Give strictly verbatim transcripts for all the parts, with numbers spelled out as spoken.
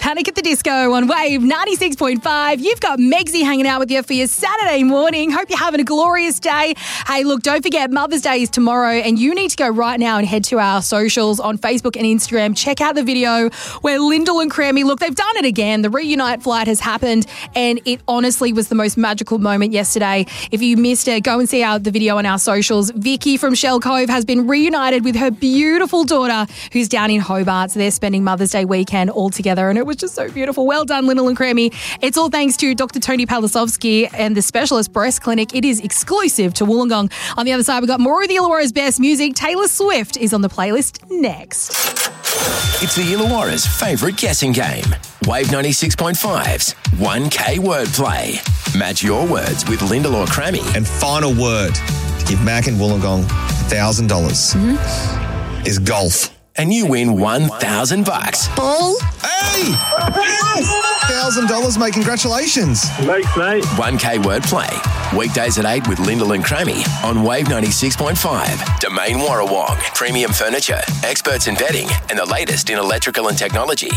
Panic at the Disco on Wave ninety-six point five. You've got Megsy hanging out with you for your Saturday morning. Hope you're having a glorious day. Hey, look, don't forget Mother's Day is tomorrow and you need to go right now and head to our socials on Facebook and Instagram. Check out the video where Lyndall and Crammy, look, they've done it again. The reunite flight has happened and it honestly was the most magical moment yesterday. If you missed it, go and see our, the video on our socials. Vicky from Shell Cove has been reunited with her beautiful daughter who's down in Hobart. So they're spending Mother's Day weekend all together and it was just so beautiful. Well done, Lyndall and Crammy. It's all thanks to Doctor Tony Palasovsky and the Specialist Breast Clinic. It is exclusive to Wollongong. On the other side, we've got more of the Illawarra's best music. Taylor Swift is on the playlist next. It's the Illawarra's favourite guessing game. Wave ninety-six point five's one K wordplay. Match your words with Lyndall or Crammy. And final word to give Mac and Wollongong one thousand dollars mm-hmm. is golf. And you win one thousand bucks. Paul? Hey! one thousand dollars, mate. Congratulations. Thanks, mate. one K wordplay. Weekdays at eight with Lyndall and Crammy on Wave ninety-six point five. Domain Warrawong. Premium furniture, experts in bedding, and the latest in electrical and technology.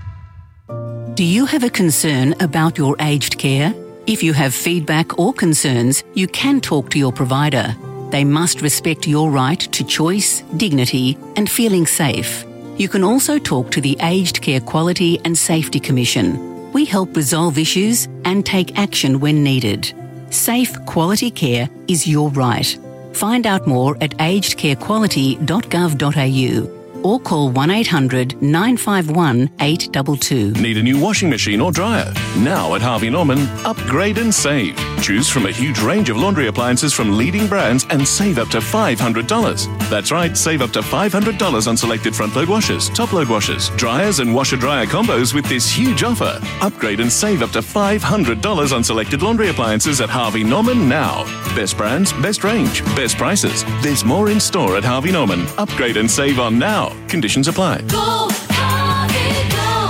Do you have a concern about your aged care? If you have feedback or concerns, you can talk to your provider. They must respect your right to choice, dignity, and feeling safe. You can also talk to the Aged Care Quality and Safety Commission. We help resolve issues and take action when needed. Safe, quality care is your right. Find out more at aged care quality dot gov dot a u or call one eight hundred nine five one eight two two. Need a new washing machine or dryer? Now at Harvey Norman, upgrade and save. Choose from a huge range of laundry appliances from leading brands and save up to five hundred dollars. That's right, save up to five hundred dollars on selected front-load washers, top-load washers, dryers and washer-dryer combos with this huge offer. Upgrade and save up to five hundred dollars on selected laundry appliances at Harvey Norman now. Best brands, best range, best prices. There's more in store at Harvey Norman. Upgrade and save on now. Conditions apply. Go, Harvey,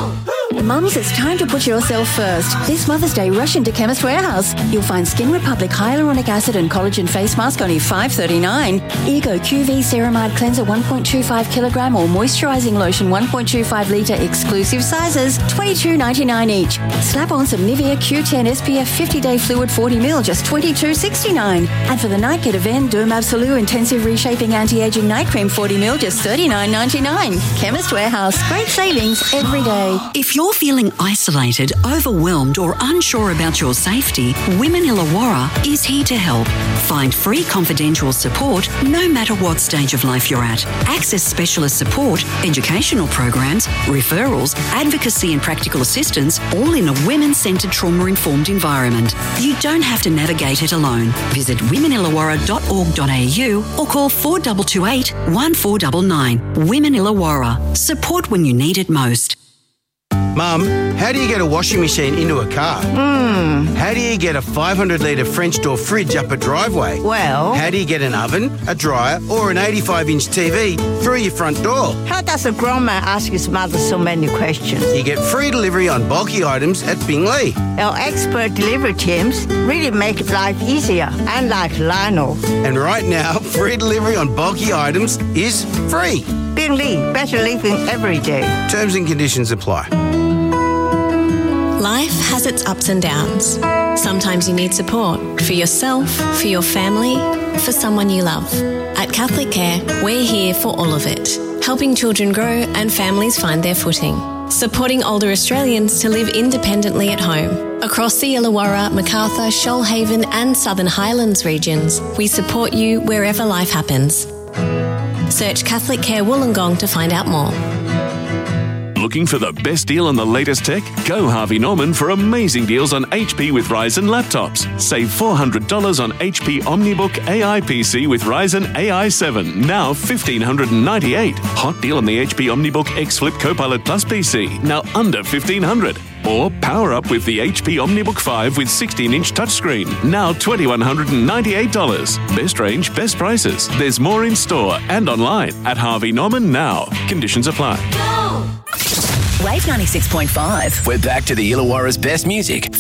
go. Mums, it's time to put yourself first. This Mother's Day, rush into Chemist Warehouse. You'll find Skin Republic Hyaluronic Acid and Collagen Face Mask only five dollars thirty-nine. Ego Q V Ceramide Cleanser one point two five kilogram or Moisturising Lotion one point two five litre exclusive sizes, twenty-two ninety-nine each. Slap on some Nivea Q ten S P F fifty day Fluid forty milliliters, just twenty-two sixty-nine. And for the night, get Aven Derm Absolute Intensive Reshaping Anti-Aging Night Cream forty milliliters, just thirty-nine ninety-nine. Chemist Warehouse, great savings every day. If you're feeling isolated, overwhelmed or unsure about your safety, Women Illawarra is here to help. Find free confidential support no matter what stage of life you're at. Access specialist support, educational programs, referrals, advocacy and practical assistance, all in a women-centred trauma-informed environment. You don't have to navigate it alone. Visit women illawarra dot org dot a u or call four two two eight one four nine nine. Women Illawarra. Support when you need it most. Mum, how do you get a washing machine into a car? Hmm. How do you get a five hundred litre French door fridge up a driveway? Well... How do you get an oven, a dryer or an eighty-five inch T V through your front door? How does a grown man ask his mother so many questions? You get free delivery on bulky items at Bingley. Our expert delivery teams really make life easier, unlike Lionel. And right now, free delivery on bulky items is free. Bingley, better living every day. Terms and conditions apply. Life has its ups and downs. Sometimes you need support for yourself, for your family, for someone you love. At Catholic Care, we're here for all of it, helping children grow and families find their footing, supporting older Australians to live independently at home. Across the Illawarra, Macarthur, Shoalhaven and Southern Highlands regions, we support you wherever life happens. Search Catholic Care Wollongong to find out more. Looking for the best deal on the latest tech? Go Harvey Norman for amazing deals on H P with Ryzen laptops. Save four hundred dollars on H P OmniBook A I P C with Ryzen A I seven, now one thousand five hundred ninety-eight dollars. Hot deal on the H P OmniBook X Flip Copilot Plus P C, now under fifteen hundred dollars. Or power up with the H P OmniBook five with sixteen inch touchscreen, now two thousand one hundred ninety-eight dollars. Best range, best prices. There's more in store and online at Harvey Norman now. Conditions apply. Go. Wave ninety-six point five. We're back to the Illawarra's best music